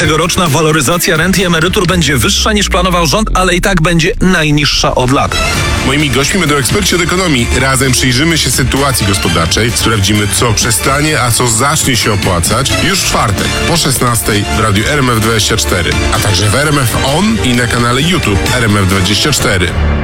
Tegoroczna waloryzacja rent i emerytur będzie wyższa niż planował rząd, ale i tak będzie najniższa od lat. Moimi gośćmi będą eksperci od ekonomii. Razem przyjrzymy się sytuacji gospodarczej, sprawdzimy, co przestanie, a co zacznie się opłacać już w czwartek po 16:00 w radiu RMF24, a także w RMF On i na kanale YouTube RMF24.